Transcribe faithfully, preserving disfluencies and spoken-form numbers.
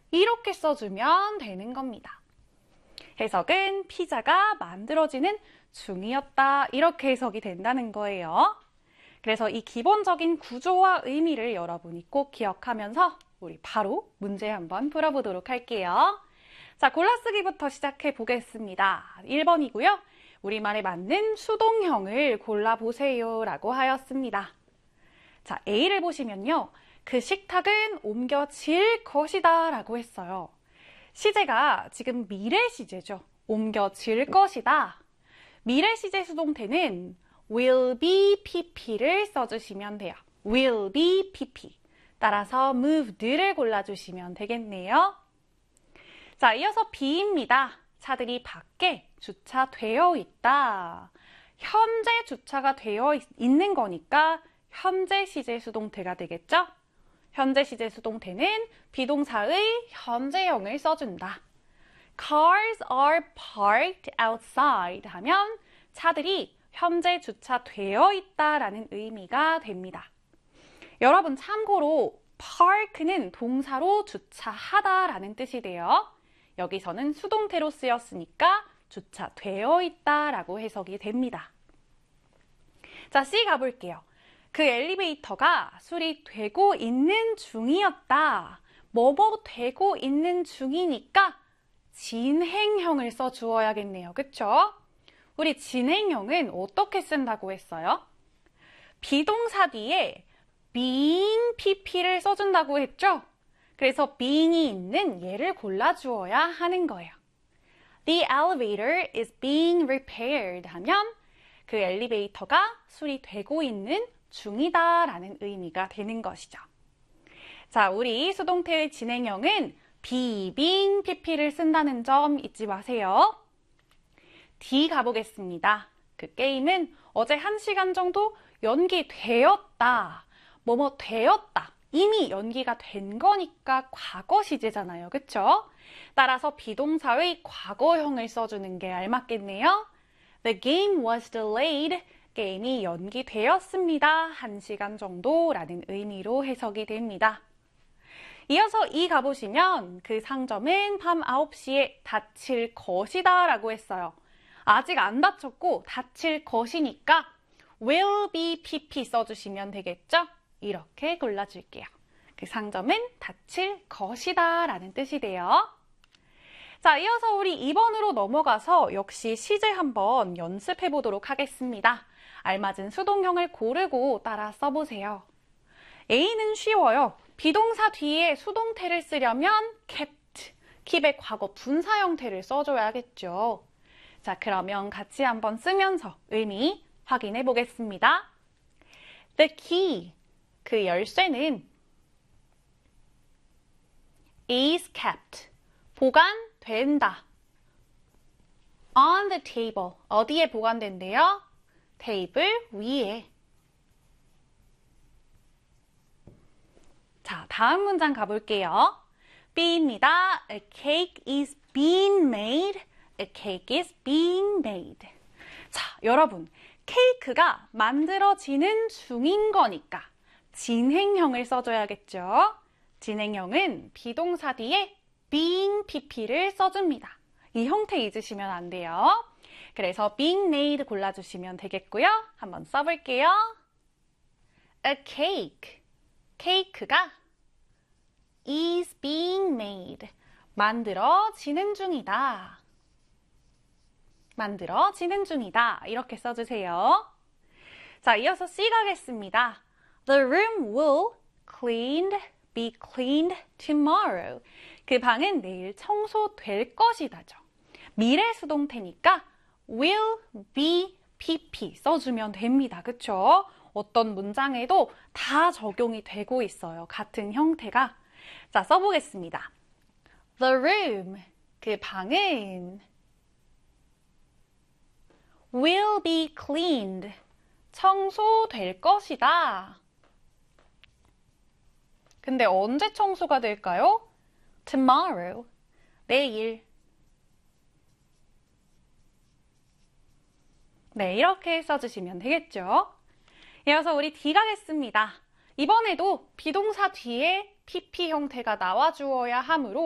이렇게 써주면 되는 겁니다. 해석은 피자가 만들어지는 중이었다. 이렇게 해석이 된다는 거예요. 그래서 이 기본적인 구조와 의미를 여러분이 꼭 기억하면서 우리 바로 문제 한번 풀어보도록 할게요. 자, 골라쓰기부터 시작해 보겠습니다. 일 번이고요. 우리말에 맞는 수동형을 골라보세요 라고 하였습니다. 자, A를 보시면요. 그 식탁은 옮겨질 것이다 라고 했어요. 시제가 지금 미래 시제죠. 옮겨질 것이다. 미래 시제 수동태는 will be pp를 써주시면 돼요. will be pp. 따라서 moved를 골라주시면 되겠네요. 자, 이어서 B입니다. 차들이 밖에 주차되어 있다. 현재 주차가 되어 있, 있는 거니까 현재 시제 수동태가 되겠죠? 현재 시제 수동태는 비동사의 현재형을 써준다. Cars are parked outside 하면 차들이 현재 주차되어 있다라는 의미가 됩니다. 여러분 참고로 park는 동사로 주차하다라는 뜻이 돼요. 여기서는 수동태로 쓰였으니까 주차되어 있다라고 해석이 됩니다. 자, C 가볼게요. 그 엘리베이터가 수리되고 있는 중이었다. 뭐뭐 되고 있는 중이니까 진행형을 써주어야겠네요. 그쵸? 우리 진행형은 어떻게 쓴다고 했어요? 비동사 뒤에 being pp를 써준다고 했죠? 그래서 being이 있는 얘를 골라주어야 하는 거예요. The elevator is being repaired 하면 그 엘리베이터가 수리되고 있는 중이다 라는 의미가 되는 것이죠. 자, 우리 수동태의 진행형은 be, being, pp를 쓴다는 점 잊지 마세요. D 가보겠습니다. 그 게임은 어제 한 시간 정도 연기되었다. 뭐뭐 되었다. 이미 연기가 된 거니까 과거 시제잖아요. 그쵸? 따라서 비동사의 과거형을 써주는 게 알맞겠네요. The game was delayed. 게임이 연기되었습니다. 한 시간 정도라는 의미로 해석이 됩니다. 이어서 이 가보시면 그 상점은 밤 아홉 시에 닫힐 것이다 라고 했어요. 아직 안 닫혔고 닫힐 것이니까 will be pp 써주시면 되겠죠? 이렇게 골라줄게요. 그 상점은 닫힐 것이다 라는 뜻이 돼요. 자, 이어서 우리 이 번으로 넘어가서 역시 시제 한번 연습해 보도록 하겠습니다. 알맞은 수동형을 고르고 따라 써보세요. A는 쉬워요. 비동사 뒤에 수동태를 쓰려면 kept, keep의 과거 분사 형태를 써줘야겠죠. 자, 그러면 같이 한번 쓰면서 의미 확인해 보겠습니다. The key, 그 열쇠는 is kept, 보관된다. On the table, 어디에 보관된대요? 테이블 위에. 자, 다음 문장 가볼게요. B입니다. A cake is being made. A cake is being made. 자, 여러분, 케이크가 만들어지는 중인 거니까 진행형을 써줘야겠죠. 진행형은 비동사 뒤에 being pp를 써줍니다. 이 형태 잊으시면 안 돼요. 그래서 being made 골라주시면 되겠고요. 한번 써볼게요. A cake, 케이크가 is being made, 만들어지는 중이다. 만들어지는 중이다. 이렇게 써주세요. 자, 이어서 C 가겠습니다. The room will cleaned, be cleaned tomorrow. 그 방은 내일 청소될 것이다죠. 미래 수동태니까 will be pp 써주면 됩니다. 그쵸? 어떤 문장에도 다 적용이 되고 있어요. 같은 형태가. 자, 써보겠습니다. The room, 그 방은 will be cleaned, 청소될 것이다. 근데 언제 청소가 될까요? Tomorrow, 내일. 네, 이렇게 써주시면 되겠죠. 이어서 우리 D 가겠습니다. 이번에도 비동사 뒤에 pp 형태가 나와주어야 하므로